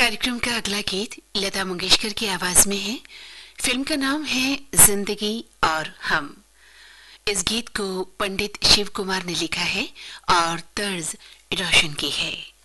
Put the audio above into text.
कार्यक्रम का अगला गीत लता मंगेशकर की आवाज में है। फिल्म का नाम है जिंदगी और हम। इस गीत को पंडित शिव कुमार ने लिखा है और तर्ज रोशन की है।